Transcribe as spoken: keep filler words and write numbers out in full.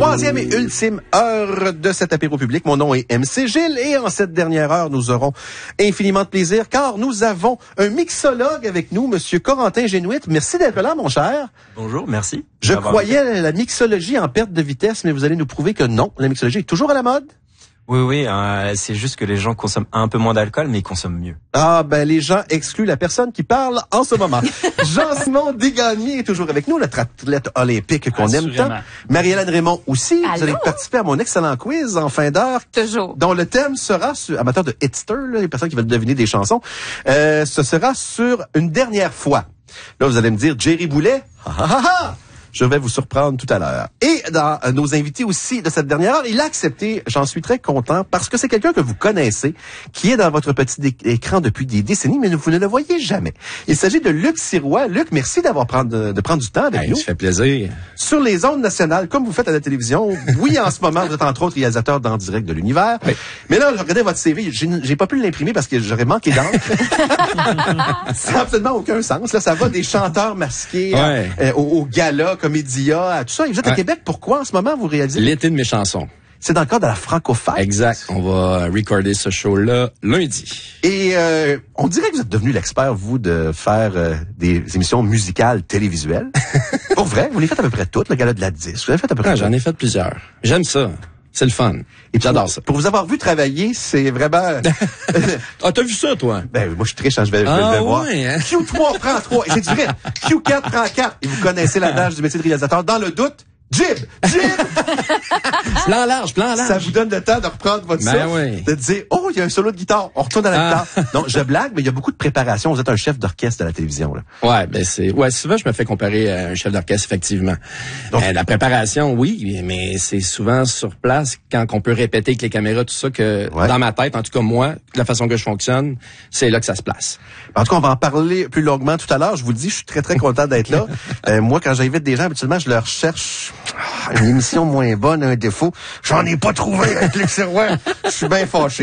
Troisième et ultime heure de cet apéro public. Mon nom est M C Gilles et en cette dernière heure, nous aurons infiniment de plaisir car nous avons un mixologue avec nous, Monsieur Corentin Génuit. Merci d'être là, mon cher. Bonjour, merci. Je croyais la mixologie en perte de vitesse, mais vous allez nous prouver que non, la mixologie est toujours à la mode. Oui, oui, euh, c'est juste que les gens consomment un peu moins d'alcool, mais ils consomment mieux. Ah, ben les gens excluent la personne qui parle en ce moment. Jean-Simon Desgagnés est toujours avec nous, notre athlète olympique qu'on aime tant. Marie-Hélène Raymond aussi. Allô? Vous allez participer à mon excellent quiz en fin d'heure. Toujours. Dont le thème sera, sur, amateur de hitster, là, les personnes qui veulent deviner des chansons, euh, ce sera sur une dernière fois. Là, vous allez me dire, Jerry Boulet, ha ha ha ha! Je vais vous surprendre tout à l'heure. Et dans euh, nos invités aussi de cette dernière heure, il a accepté, j'en suis très content, parce que c'est quelqu'un que vous connaissez, qui est dans votre petit dé- écran depuis des décennies, mais vous ne le voyez jamais. Il s'agit de Luc Sirois. Luc, merci d'avoir prendre, de, de prendre du temps avec Hey, nous. ça fait plaisir. Sur les ondes nationales, comme vous faites à la télévision. Oui, en ce moment, vous êtes entre autres réalisateur d'En direct de l'univers. Oui. Mais là, je regardais votre C V, j'ai, j'ai pas pu l'imprimer parce que j'aurais manqué d'encre. Ça n'a absolument aucun sens. Là, ça va des chanteurs masqués Ouais. à, euh, au, au gala, comédia, à tout ça. Et vous êtes à Ouais. Québec. Pourquoi en ce moment vous réalisez? L'été de mes chansons. C'est dans le cadre de la Francophone. Exact. On va recorder ce show-là lundi. Et euh, on dirait que vous êtes devenu l'expert, vous, de faire euh, des émissions musicales télévisuelles. Pour vrai, vous les faites à peu près toutes, le gala de la disque. Vous avez fait à peu près Ah, j'en ai fait plusieurs. J'aime ça. C'est le fun. Et pour, J'adore ça. Pour vous avoir vu travailler, c'est vraiment... Ah, t'as vu ça, toi? Ben, moi, je triche, hein, je vais, je vais Ah, le voir. ouais, hein? Q trois prend trois. Et j'ai dit vrai. Q quatre prend quatre. Et vous connaissez l'adage du métier de réalisateur. Dans le doute, jib! Jib! Plan large, plan large. Ça vous donne le temps de reprendre votre Ben souffle, oui. de dire, oh, il y a un solo de guitare. On retourne à la Ah. guitare. Non, je blague, mais il y a beaucoup de préparation. Vous êtes un chef d'orchestre de la télévision, là. Ouais, ben c'est, ouais, souvent je me fais comparer à un chef d'orchestre, effectivement. Donc- Euh, la préparation, oui, mais c'est souvent sur place quand on peut répéter avec les caméras, tout ça, que Ouais. dans ma tête, en tout cas moi, de la façon que je fonctionne, c'est là que ça se place. En tout cas, on va en parler plus longuement tout à l'heure. Je vous le dis, je suis très, très content d'être là. Euh, moi, quand j'invite des gens, habituellement, je leur cherche ah, une émission moins bonne, un défaut. J'en ai pas trouvé avec Luc Sirois. Je suis bien fâché.